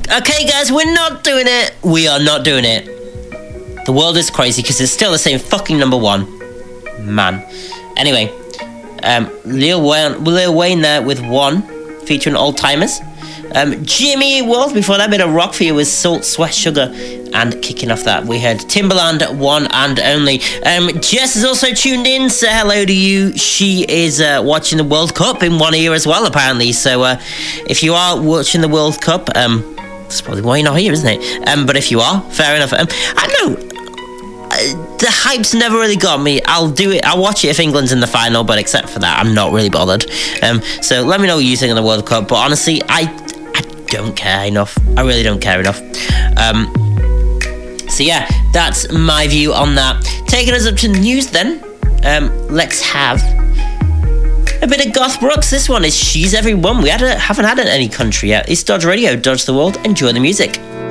Okay, guys, we're not doing it. We are not doing it. The world is crazy because it's still the same fucking number one. Man. Anyway, Lil Wayne there with One, featuring Old Timers. Jimmy Eat World, before that, bit of rock for you with Salt, Sweat, Sugar. And kicking off that, we had Timbaland, One and Only. Jess is also tuned in, so hello to you. She is watching the World Cup in one ear as well, apparently. So if you are watching the World Cup, that's probably why you're not here, isn't it? But if you are, fair enough. I know the hype's never really got me. I'll watch it if England's in the final, but except for that, I'm not really bothered. So let me know what you think of the World Cup. But honestly, I don't care enough. I really don't care enough. So yeah, that's my view on that. Taking us up to the news then, let's have a bit of Garth Brooks. This one is She's Everyone. We haven't had it in any country yet. It's Dodge Radio, Dodge the World. Enjoy the music.